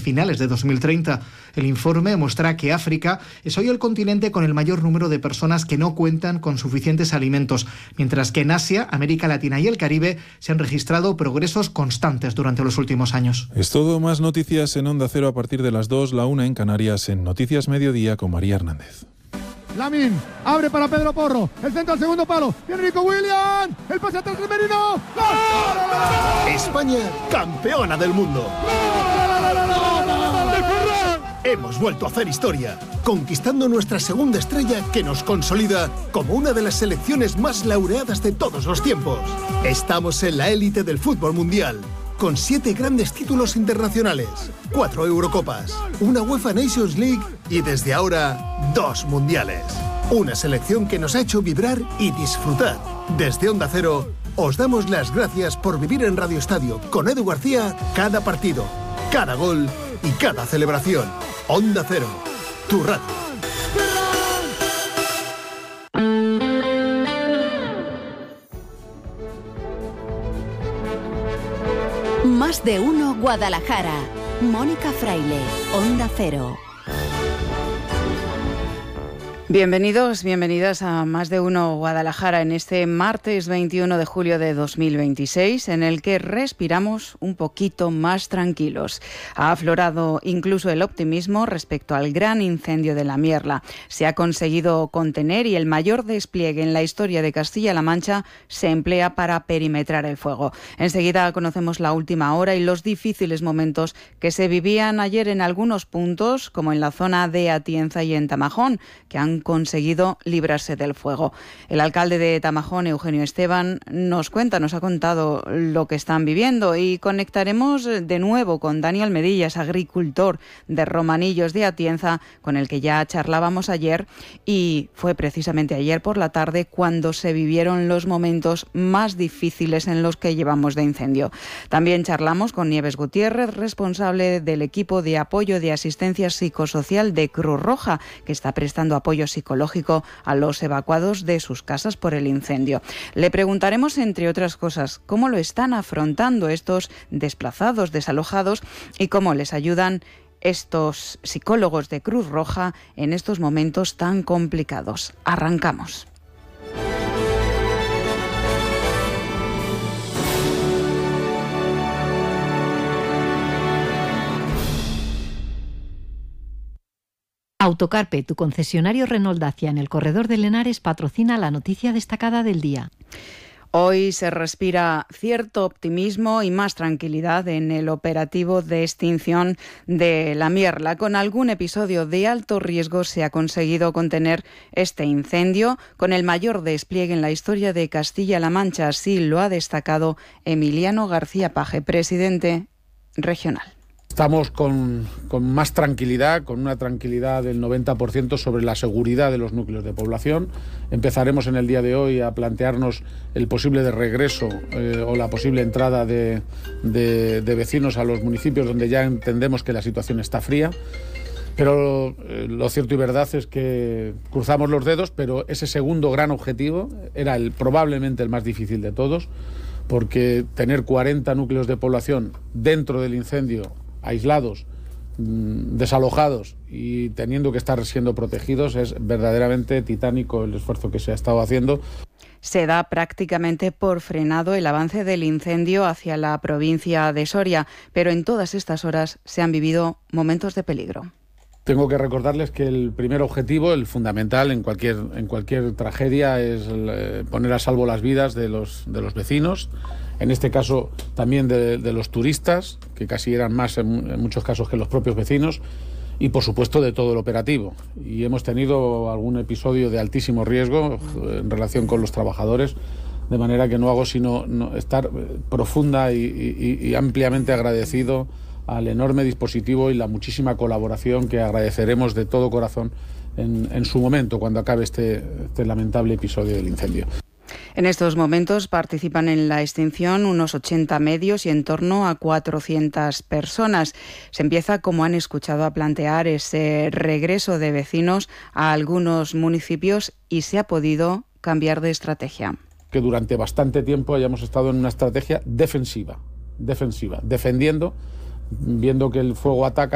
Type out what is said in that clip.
finales de 2030. El informe muestra que África es hoy el continente con el mayor número de personas que no cuentan con suficientes alimentos, mientras que en Asia, América Latina y el Caribe se han registrado progresos constantes durante los últimos años. Es todo, más noticias en Onda Cero a partir de las 2, la 1 en Canarias, en Noticias Mediodía con María Hernández. Lamine abre para Pedro Porro, el centro al segundo palo, viene Nico Williams, el pase atrás de Merino. ¡Gol! España, campeona del mundo. Hemos vuelto a hacer historia, conquistando nuestra segunda estrella que nos consolida como una de las selecciones más laureadas de todos los tiempos. Estamos en la élite del fútbol mundial, con 7 grandes títulos internacionales, 4 Eurocopas, una UEFA Nations League y desde ahora 2 mundiales. Una selección que nos ha hecho vibrar y disfrutar. Desde Onda Cero, os damos las gracias por vivir en Radio Estadio con Edu García cada partido, cada gol y cada celebración. Onda Cero, tu radio. Más de uno Guadalajara. Mónica Fraile, Onda Cero. Bienvenidos, bienvenidas a Más de uno Guadalajara en este martes 21 de julio de 2026, en el que respiramos un poquito más tranquilos. Ha aflorado incluso el optimismo respecto al gran incendio de La Mierla. Se ha conseguido contener y el mayor despliegue en la historia de Castilla-La Mancha se emplea para perimetrar el fuego. Enseguida conocemos la última hora y los difíciles momentos que se vivían ayer en algunos puntos, como en la zona de Atienza y en Tamajón, que han conseguido librarse del fuego. El alcalde de Tamajón, Eugenio Esteban, nos ha contado lo que están viviendo, y conectaremos de nuevo con Dani Almedillas, agricultor de Romanillos de Atienza, con el que ya charlábamos ayer, y fue precisamente ayer por la tarde cuando se vivieron los momentos más difíciles en los que llevamos de incendio. También charlamos con Nieves Gutiérrez, responsable del equipo de apoyo de asistencia psicosocial de Cruz Roja, que está prestando apoyo psicológico a los evacuados de sus casas por el incendio. Le preguntaremos, entre otras cosas, cómo lo están afrontando estos desplazados, desalojados, y cómo les ayudan estos psicólogos de Cruz Roja en estos momentos tan complicados. Arrancamos. Autocarpe, tu concesionario Renault Dacia en el corredor de Lenares, patrocina la noticia destacada del día. Hoy se respira cierto optimismo y más tranquilidad en el operativo de extinción de La Mierla. Con algún episodio de alto riesgo se ha conseguido contener este incendio con el mayor despliegue en la historia de Castilla-La Mancha. Así lo ha destacado Emiliano García Paje, presidente regional. Estamos con más tranquilidad, con una tranquilidad del 90% sobre la seguridad de los núcleos de población. Empezaremos en el día de hoy a plantearnos el posible de regreso o la posible entrada de vecinos a los municipios donde ya entendemos que la situación está fría. Pero lo cierto y verdad es que cruzamos los dedos, pero ese segundo gran objetivo era probablemente el más difícil de todos, porque tener 40 núcleos de población dentro del incendio, aislados, desalojados y teniendo que estar siendo protegidos, es verdaderamente titánico el esfuerzo que se ha estado haciendo. Se da prácticamente por frenado el avance del incendio hacia la provincia de Soria, pero en todas estas horas se han vivido momentos de peligro. Tengo que recordarles que el primer objetivo, el fundamental en cualquier tragedia, es poner a salvo las vidas de los vecinos, en este caso también de los turistas, que casi eran más en muchos casos que los propios vecinos, y por supuesto de todo el operativo. Y hemos tenido algún episodio de altísimo riesgo en relación con los trabajadores, de manera que no hago sino estar profunda y ampliamente agradecido al enorme dispositivo y la muchísima colaboración que agradeceremos de todo corazón en su momento, cuando acabe este lamentable episodio del incendio. En estos momentos participan en la extinción unos 80 medios y en torno a 400 personas. Se empieza, como han escuchado, a plantear ese regreso de vecinos a algunos municipios y se ha podido cambiar de estrategia. Que durante bastante tiempo hayamos estado en una estrategia defensiva, defendiendo, viendo que el fuego ataca